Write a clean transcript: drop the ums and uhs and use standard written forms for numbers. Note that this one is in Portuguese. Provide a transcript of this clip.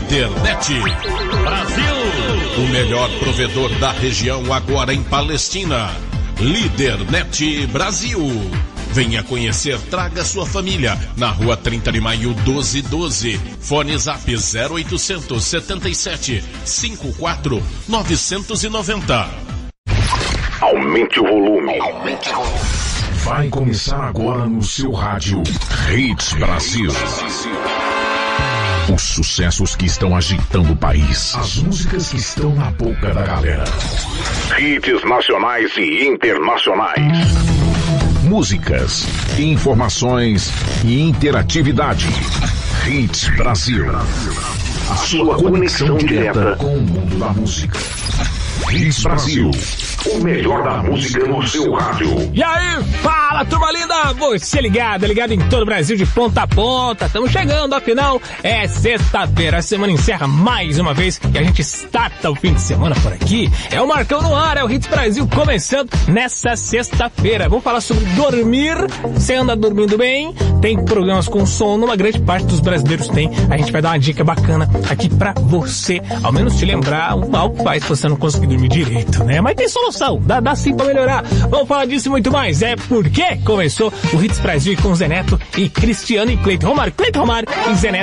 Lídernet Brasil. O melhor provedor da região agora em Palestina. Lídernet Brasil. Venha conhecer, traga sua família. Na rua 30 de maio 1212. Fone zap 0800 77 54 990. Aumente o volume. Vai começar agora no seu rádio Hits Brasil. Os sucessos que estão agitando o país. As músicas que estão na boca da galera. Hits nacionais e internacionais. Músicas, informações e interatividade. Hits Brasil. A sua conexão direta com o mundo da música. Hits Brasil. O melhor da música no seu rádio. E aí, fala, turma linda! Você ligado em todo o Brasil de ponta a ponta. Estamos chegando, afinal, é sexta-feira. A semana encerra mais uma vez e a gente starta o fim de semana por aqui. É o Marcão no ar, é o Hits Brasil começando nessa sexta-feira. Vamos falar sobre dormir. Você anda dormindo bem? Tem problemas com sono? Uma grande parte dos brasileiros tem. A gente vai dar uma dica bacana aqui pra você. Ao menos te lembrar o mal que faz se você não conseguir dormir direito, né? Mas tem solução. Dá sim pra melhorar. Vamos falar disso e muito mais. É porque começou o Hits Brasil com Zé Neto e Cristiano e Cleiton Romário. Cleiton Romário e Zé Neto.